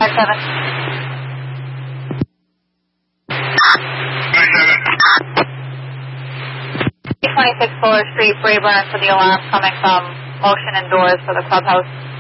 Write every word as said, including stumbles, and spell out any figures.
seven. twenty-six Fuller Street, Brayburn for the alarm coming from Motion Indoors for the clubhouse.